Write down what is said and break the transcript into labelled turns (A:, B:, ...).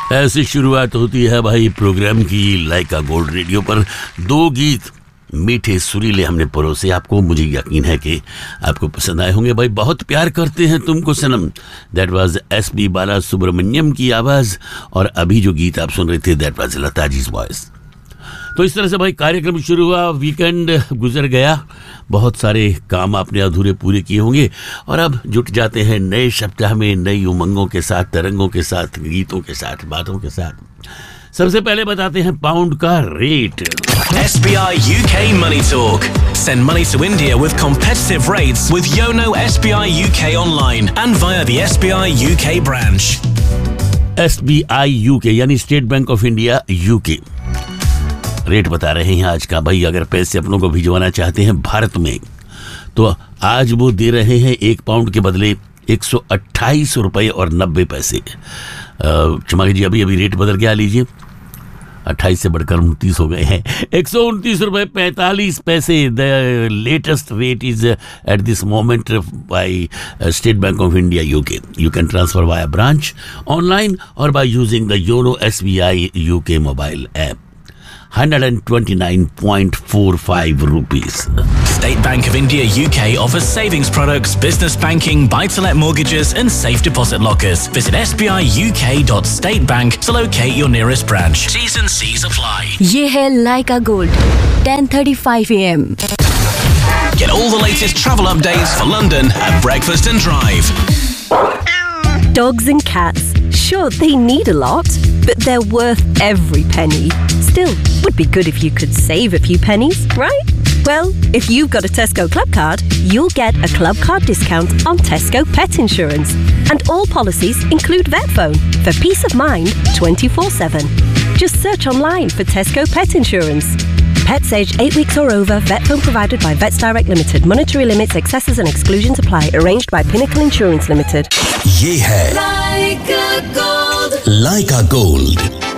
A: ऐसी शुरुआत होती है भाई प्रोग्राम की लाइका गोल्ड रेडियो पर। दो गीत मीठे सुरीले हमने परोसे आपको। मुझे यकीन है कि आपको पसंद आए होंगे भाई। बहुत प्यार करते हैं तुमको सनम, दैट वाज एसपी बाला सुब्रमण्यम की आवाज़। और अभी जो गीत आप सुन रहे थे दैट वाज लता जी's वॉइस। तो इस तरह से भाई कार्यक्रम शुरू हुआ, वीकेंड गुजर गया, बहुत सारे काम आपने अधूरे पूरे किए होंगे और अब जुट जाते हैं नए सप्ताह में नई उमंगों के साथ, तरंगों के साथ, गीतों के साथ, बातों के साथ। सबसे पहले बताते हैं पाउंड का rate.
B: SBI UK Money Talk. Send money to India with competitive rates with Yono SBI UK online and via the SBI UK branch.
A: SBI UK यानी state bank of India UK rate बता रहे हैं आज का भाई। अगर पैसे अपनों को भिजवाना चाहते हैं भारत में तो आज वो दे रहे हैं 1 पाउंड के बदले 128 रुपये और 90 पैसे। क्षमा कीजिए, अभी रेट बदल के आ लीजिए, 28 से बढ़कर 29 हो गए हैं। 129 रुपये 45 पैसे the latest rate is at this moment by state bank of India UK. You can transfer via branch, online और by using the YONO SBI UK mobile app. 129.45 rupees.
B: State Bank of India UK offers savings products, business banking, buy-to-let mortgages and safe deposit lockers. Visit sbiuk.statebank to locate your nearest branch. T's and C's apply.
C: ये है लाइका gold 10:35 AM.
B: Get all the latest travel updates for London at Breakfast and Drive.
C: Dogs and cats, sure they need a lot, but they're worth every penny. Still, would be good if you could save a few pennies, right? Well, if you've got a Tesco Club card, you'll get a Club card discount on Tesco Pet Insurance. And all policies include vet phone for peace of mind 24/7. Just search online for Tesco Pet Insurance. Pets aged 8 weeks or over, vet phone provided by Vets Direct Limited. Monetary limits, excesses and exclusions apply. Arranged by Pinnacle Insurance Limited.
B: ये है
C: Like a gold.
B: Like a Gold.